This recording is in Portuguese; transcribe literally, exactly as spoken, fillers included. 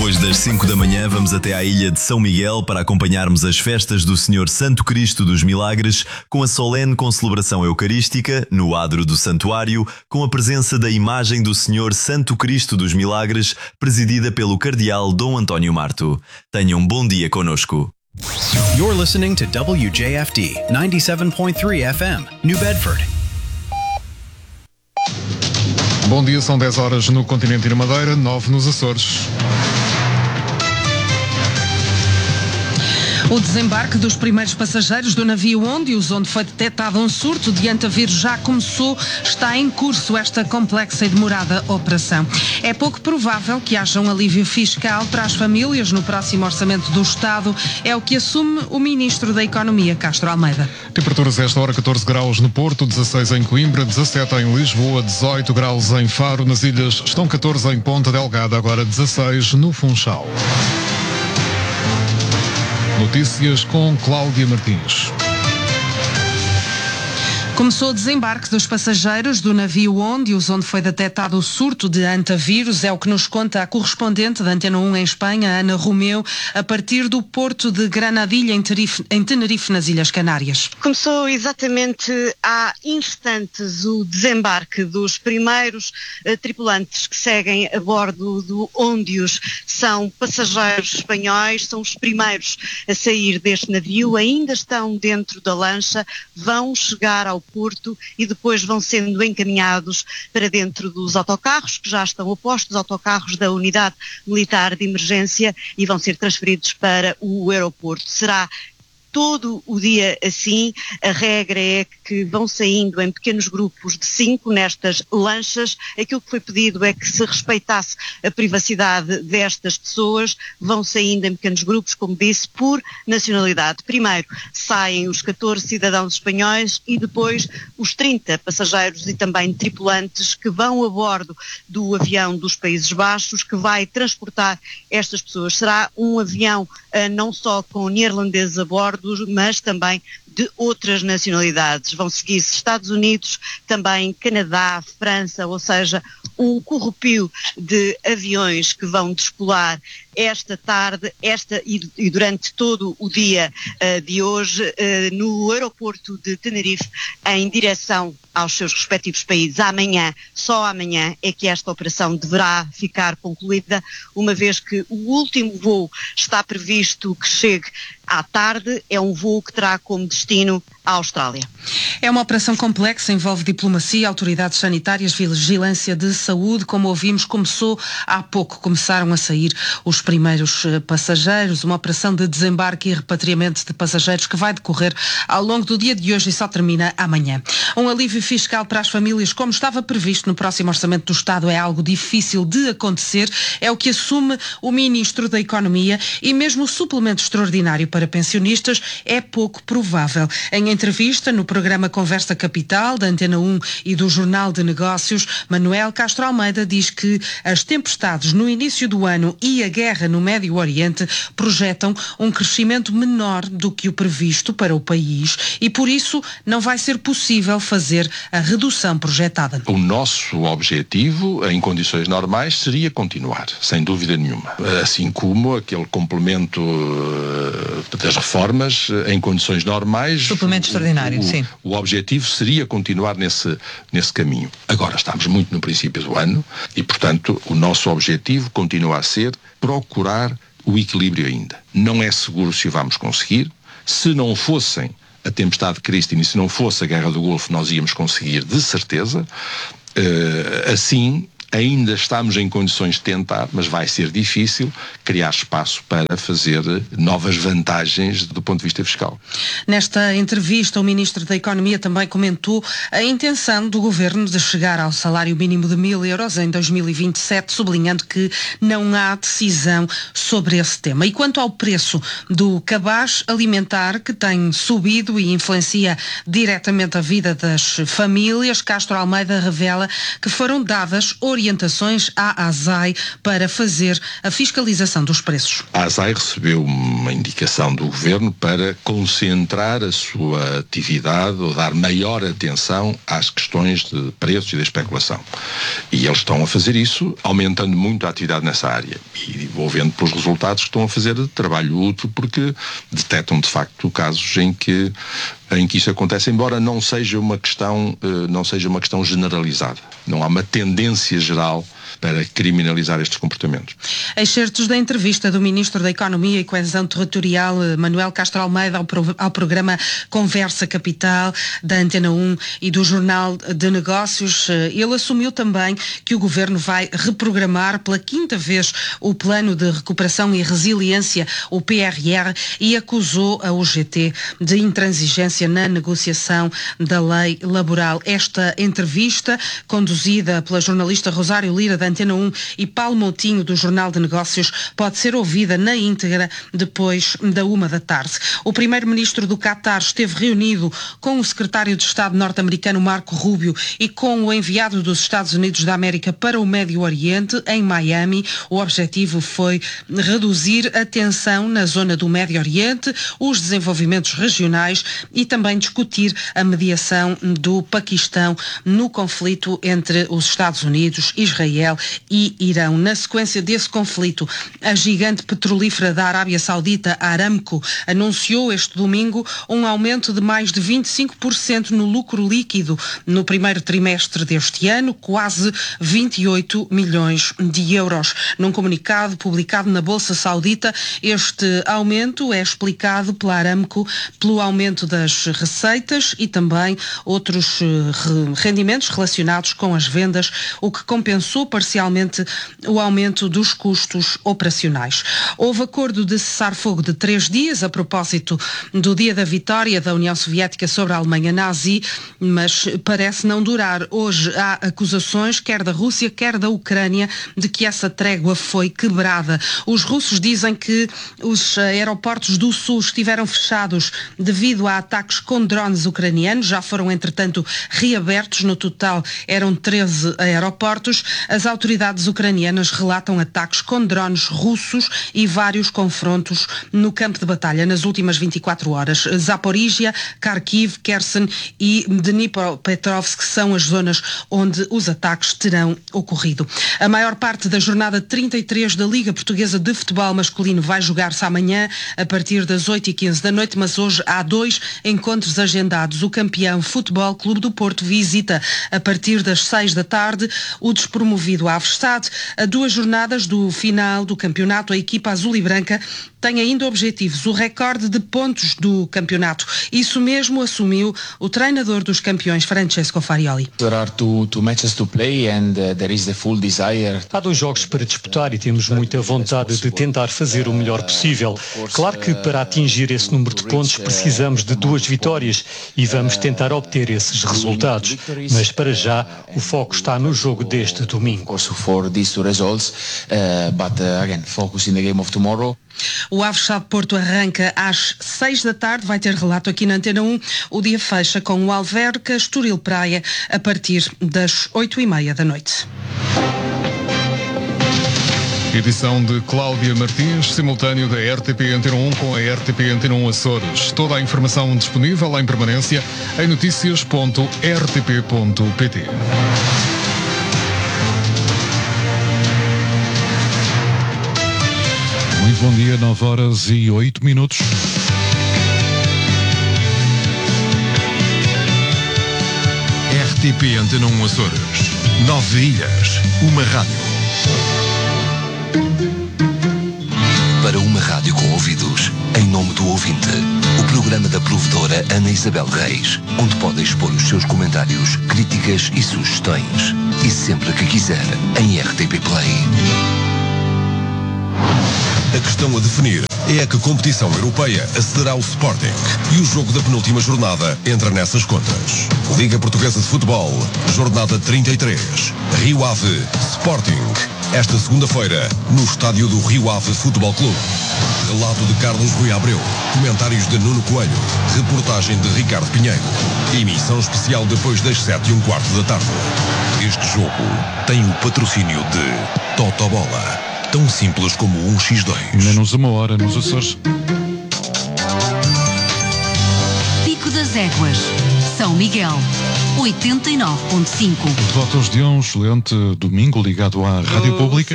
Depois das cinco da manhã vamos até à ilha de São Miguel para acompanharmos as festas do Senhor Santo Cristo dos Milagres com a solene concelebração eucarística no adro do santuário, com a presença da imagem do Senhor Santo Cristo dos Milagres, presidida pelo cardeal Dom António Marto. Tenham um bom dia connosco. You're listening to W J F D ninety-seven point three F M, New Bedford. Bom dia, são dez horas no continente e na Madeira, nove nos Açores. O desembarque dos primeiros passageiros do navio Ondius, onde foi detectado um surto de antavírus, já começou. Está em curso esta complexa e demorada operação. É pouco provável que haja um alívio fiscal para as famílias no próximo orçamento do Estado. É o que assume o Ministro da Economia, Castro Almeida. Temperaturas a esta hora: catorze graus no Porto, dezasseis em Coimbra, dezassete em Lisboa, dezoito graus em Faro. Nas ilhas estão catorze em Ponta Delgada, agora dezasseis no Funchal. Notícias com Cláudia Martins. Começou o desembarque dos passageiros do navio Ondius, onde foi detectado o surto de antavírus. É o que nos conta a correspondente da Antena um em Espanha, Ana Romeu, a partir do porto de Granadilha, em Tenerife, em Tenerife, nas Ilhas Canárias. Começou exatamente há instantes o desembarque dos primeiros uh, tripulantes que seguem a bordo do Ondius. São passageiros espanhóis, são os primeiros a sair deste navio, ainda estão dentro da lancha, vão chegar ao Porto e depois vão sendo encaminhados para dentro dos autocarros que já estão a postos, autocarros da Unidade Militar de Emergência, e vão ser transferidos para o aeroporto. Será todo o dia assim. A regra é que vão saindo em pequenos grupos de cinco nestas lanchas. Aquilo que foi pedido é que se respeitasse a privacidade destas pessoas. Vão saindo em pequenos grupos, como disse, por nacionalidade. Primeiro saem os catorze cidadãos espanhóis e depois os trinta passageiros e também tripulantes que vão a bordo do avião dos Países Baixos, que vai transportar estas pessoas. Será um avião uh, não só com neerlandeses a bordo, mas também de outras nacionalidades. Vão seguir-se Estados Unidos, também Canadá, França, ou seja, um corrupio de aviões que vão descolar esta tarde, esta e, e durante todo o dia uh, de hoje, uh, no aeroporto de Tenerife, em direção aos seus respectivos países. Amanhã, só amanhã, é que esta operação deverá ficar concluída, uma vez que o último voo está previsto que chegue à tarde. É um voo que terá como destino a Austrália. É uma operação complexa, envolve diplomacia, autoridades sanitárias, vigilância de saúde. Como ouvimos, começou há pouco, começaram a sair os primeiros passageiros, uma operação de desembarque e repatriamento de passageiros que vai decorrer ao longo do dia de hoje e só termina amanhã. Um alívio fiscal para as famílias, como estava previsto no próximo orçamento do Estado, é algo difícil de acontecer, é o que assume o Ministro da Economia, e mesmo o suplemento extraordinário para pensionistas é pouco provável. Em entrevista no programa Conversa Capital, da Antena um e do Jornal de Negócios, Manuel Castro Almeida diz que as tempestades no início do ano e a guerra no Médio Oriente projetam um crescimento menor do que o previsto para o país e, por isso, não vai ser possível fazer a redução projetada. O nosso objetivo, em condições normais, seria continuar, sem dúvida nenhuma. Assim como aquele complemento das reformas, em condições normais... Suplemento extraordinário, o, sim. O objetivo seria continuar nesse, nesse caminho. Agora, estamos muito no princípio do ano e, portanto, o nosso objetivo continua a ser procurar o equilíbrio ainda. Não é seguro se o vamos conseguir. Se não fossem a tempestade de Christine e se não fosse a Guerra do Golfo, nós íamos conseguir, de certeza. Uh, assim... Ainda estamos em condições de tentar, mas vai ser difícil criar espaço para fazer novas vantagens do ponto de vista fiscal. Nesta entrevista, o Ministro da Economia também comentou a intenção do Governo de chegar ao salário mínimo de mil euros em dois mil e vinte e sete, sublinhando que não há decisão sobre esse tema. E quanto ao preço do cabaz alimentar, que tem subido e influencia diretamente a vida das famílias, Castro Almeida revela que foram dadas orientações orientações à ASAI para fazer a fiscalização dos preços. A ASAI recebeu uma indicação do Governo para concentrar a sua atividade ou dar maior atenção às questões de preços e de especulação. E eles estão a fazer isso, aumentando muito a atividade nessa área. E vou vendo pelos resultados que estão a fazer de trabalho útil, porque detectam de facto casos em que, em que isso acontece, embora não seja uma questão, não seja uma questão generalizada. Não há uma tendência geral para criminalizar estes comportamentos. Excertos da entrevista do Ministro da Economia e Coesão Territorial, Manuel Castro Almeida, ao, pro, ao programa Conversa Capital, da Antena um e do Jornal de Negócios. Ele assumiu também que o Governo vai reprogramar pela quinta vez o Plano de Recuperação e Resiliência, o P R R, e acusou a U G T de intransigência na negociação da lei laboral. Esta entrevista, conduzida pela jornalista Rosário Lira, da Antena um, e Paulo Moutinho, do Jornal de Negócios, pode ser ouvida na íntegra depois da uma da tarde. O primeiro-ministro do Qatar esteve reunido com o secretário de Estado norte-americano Marco Rubio e com o enviado dos Estados Unidos da América para o Médio Oriente, em Miami. O objetivo foi reduzir a tensão na zona do Médio Oriente, os desenvolvimentos regionais e também discutir a mediação do Paquistão no conflito entre os Estados Unidos, Israel e Irão. Na sequência desse conflito, a gigante petrolífera da Arábia Saudita, a Aramco, anunciou este domingo um aumento de mais de vinte e cinco por cento no lucro líquido no primeiro trimestre deste ano, quase vinte e oito milhões de euros. Num comunicado publicado na Bolsa Saudita, este aumento é explicado pela Aramco pelo aumento das receitas e também outros rendimentos relacionados com as vendas, o que compensou parcialmente o aumento dos custos operacionais. Houve acordo de cessar-fogo de três dias a propósito do dia da vitória da União Soviética sobre a Alemanha nazi, mas parece não durar. Hoje há acusações, quer da Rússia, quer da Ucrânia, de que essa trégua foi quebrada. Os russos dizem que os aeroportos do sul estiveram fechados devido a ataques com drones ucranianos, já foram entretanto reabertos, no total eram treze aeroportos. As autoridades ucranianas relatam ataques com drones russos e vários confrontos no campo de batalha nas últimas vinte e quatro horas. Zaporizhia, Kharkiv, Kherson e Dnipropetrovsk são as zonas onde os ataques terão ocorrido. A maior parte da jornada trinta e três da Liga Portuguesa de Futebol Masculino vai jogar-se amanhã a partir das oito e quinze da noite, mas hoje há dois encontros agendados. O campeão Futebol Clube do Porto visita a partir das seis da tarde o despromovido Aves Stade. A duas jornadas do final do campeonato, a equipa azul e branca tem ainda objetivos: o recorde de pontos do campeonato. Isso mesmo assumiu o treinador dos campeões, Francesco Farioli. Há dois jogos para disputar e temos muita vontade de tentar fazer o melhor possível. Claro que para atingir esse número de pontos precisamos de duas vitórias e vamos tentar obter esses resultados. Mas para já o foco está no jogo deste domingo. O Aves Stade Porto arranca às seis da tarde, vai ter relato aqui na Antena um. O dia fecha com o Alverca Estoril Praia a partir das oito e meia da noite. Edição de Cláudia Martins, simultâneo da R T P Antena um com a R T P Antena um Açores. Toda a informação disponível em permanência em noticias ponto r t p ponto p t. Muito bom dia, nove horas e oito minutos. R T P Antena um Açores. Nove ilhas, uma rádio. Para uma rádio com ouvidos, em nome do ouvinte, o programa da provedora Ana Isabel Reis, onde pode expor os seus comentários, críticas e sugestões. E sempre que quiser, em R T P Play. A questão a definir é a que competição europeia acederá ao Sporting e o jogo da penúltima jornada entra nessas contas. Liga Portuguesa de Futebol, jornada trinta e três, Rio Ave, Sporting, esta segunda-feira, no estádio do Rio Ave Futebol Clube. Relato de Carlos Rui Abreu, comentários de Nuno Coelho, reportagem de Ricardo Pinheiro, emissão especial depois das sete e um quarto da tarde. Este jogo tem o patrocínio de Totobola. Tão simples como um por dois. Menos uma hora nos Açores. Pico das Éguas, São Miguel, oitenta e nove ponto cinco. Votos de um excelente domingo ligado à Rádio Pública.